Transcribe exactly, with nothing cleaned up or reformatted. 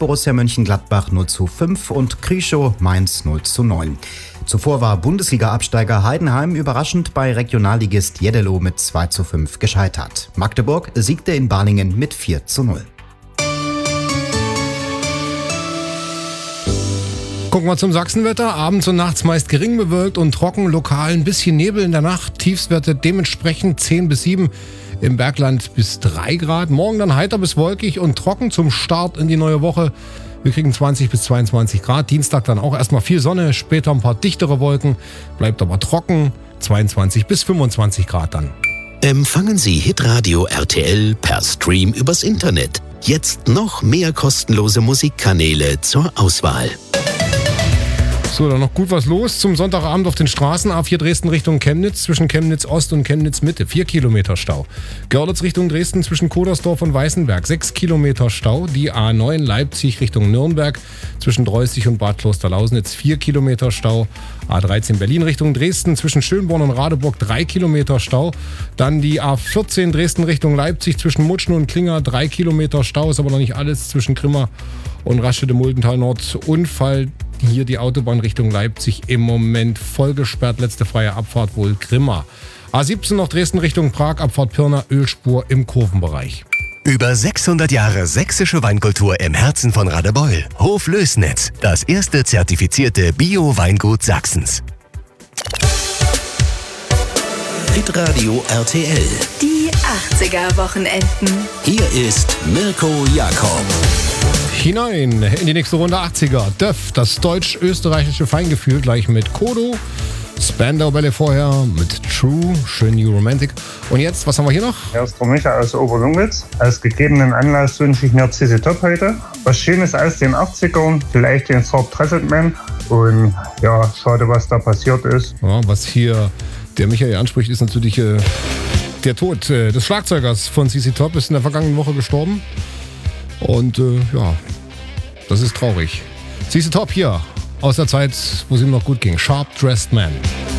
Borussia Mönchengladbach null zu fünf und Krischow Mainz null zu neun. Zuvor war Bundesliga-Absteiger Heidenheim überraschend bei Regionalligist Jeddelo mit zwei zu fünf gescheitert. Magdeburg siegte in Balingen mit vier zu null. Gucken wir zum Sachsenwetter. Abends und nachts meist gering bewölkt und trocken, lokal ein bisschen Nebel in der Nacht. Tiefstwerte dementsprechend zehn bis sieben, im Bergland bis drei Grad. Morgen dann heiter bis wolkig und trocken zum Start in die neue Woche. Wir kriegen zwanzig bis zweiundzwanzig Grad. Dienstag dann auch erstmal viel Sonne, später ein paar dichtere Wolken. Bleibt aber trocken, zweiundzwanzig bis fünfundzwanzig Grad dann. Empfangen Sie Hitradio R T L per Stream übers Internet. Jetzt noch mehr kostenlose Musikkanäle zur Auswahl. So, dann noch gut was los zum Sonntagabend auf den Straßen. A vier Dresden Richtung Chemnitz, zwischen Chemnitz Ost und Chemnitz Mitte, vier Kilometer Stau. Görlitz Richtung Dresden zwischen Kodersdorf und Weißenberg, sechs Kilometer Stau. Die A neun Leipzig Richtung Nürnberg, zwischen Dreußig und Bad Klosterlausnitz, vier Kilometer Stau. A dreizehn Berlin Richtung Dresden, zwischen Schönborn und Radeburg, drei Kilometer Stau. Dann die A vierzehn Dresden Richtung Leipzig, zwischen Mutschen und Klinger, drei Kilometer Stau. Ist aber noch nicht alles, zwischen Grimma und Raststätte-Muldental Nord. Unfall. Hier die Autobahn Richtung Leipzig im Moment voll gesperrt. Letzte freie Abfahrt wohl Grimma. A siebzehn noch Dresden Richtung Prag, Abfahrt Pirna, Ölspur im Kurvenbereich. Über sechshundert Jahre sächsische Weinkultur im Herzen von Radebeul. Hof Lößnitz, das erste zertifizierte Bio-Weingut Sachsens. Hitradio R T L. Die achtziger-Wochenenden. Hier ist Mirko Jakob. Hinein in die nächste Runde achtziger. Döff, das deutsch-österreichische Feingefühl, gleich mit Kodo. Spandau Ballet vorher mit True, schön New Romantic. Und jetzt, was haben wir hier noch? Hier ist der Micha aus Oberlungwitz. Als gegebenen Anlass wünsche ich mir Z Z Top heute. Was Schönes aus den achtzigern, vielleicht den Thorpe Tresset Man. Und ja, schade, was da passiert ist. Ja, was hier der Michael anspricht, ist natürlich äh, der Tod äh, des Schlagzeugers von Z Z Top. Ist in der vergangenen Woche gestorben. Und äh, ja, das ist traurig. Z Z Top hier aus der Zeit, wo es ihm noch gut ging. Sharp Dressed Man.